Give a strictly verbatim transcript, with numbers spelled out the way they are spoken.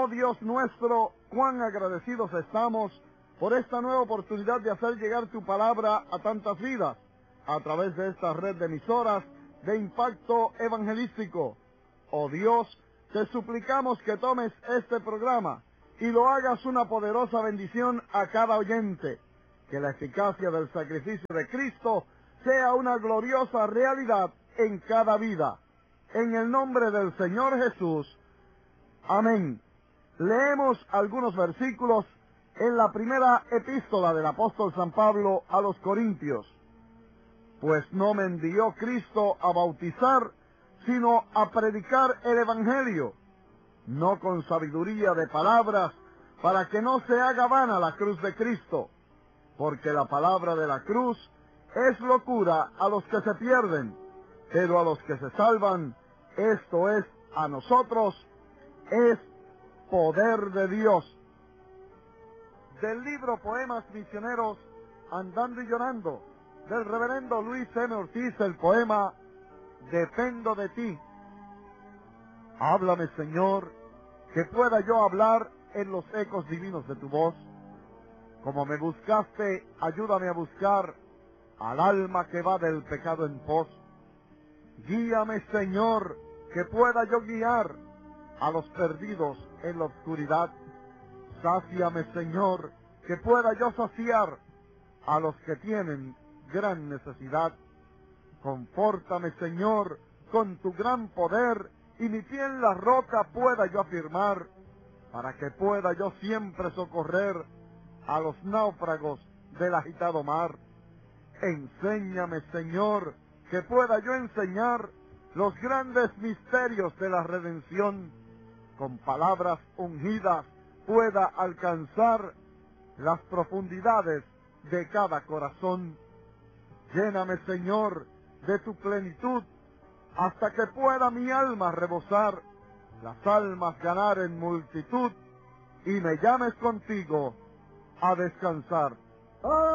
Oh Dios nuestro, cuán agradecidos estamos por esta nueva oportunidad de hacer llegar tu palabra a tantas vidas a través de esta red de emisoras de impacto evangelístico. Oh Dios, te suplicamos que tomes este programa y lo hagas una poderosa bendición a cada oyente, que la eficacia del sacrificio de Cristo sea una gloriosa realidad en cada vida. En el nombre del Señor Jesús. Amén. Leemos algunos versículos en la primera epístola del apóstol San Pablo a los Corintios. Pues no me envió Cristo a bautizar, sino a predicar el Evangelio, no con sabiduría de palabras, para que no se haga vana la cruz de Cristo, porque la palabra de la cruz es locura a los que se pierden, pero a los que se salvan, esto es, a nosotros, es poder de Dios. Del libro Poemas Misioneros, Andando y Llorando, del reverendo Luis M. Ortiz, el poema Dependo de ti. Háblame, Señor, que pueda yo hablar en los ecos divinos de tu voz. Como me buscaste, ayúdame a buscar al alma que va del pecado en pos. Guíame, Señor, que pueda yo guiar a los perdidos en la oscuridad. Sáciame, Señor, que pueda yo saciar a los que tienen gran necesidad. Confórtame, Señor, con tu gran poder, y mi pie en la roca pueda yo afirmar, para que pueda yo siempre socorrer a los náufragos del agitado mar. Enséñame, Señor, que pueda yo enseñar los grandes misterios de la redención, con palabras ungidas pueda alcanzar las profundidades de cada corazón. Lléname, Señor, de tu plenitud, hasta que pueda mi alma rebosar, las almas ganar en multitud, y me llames contigo a descansar.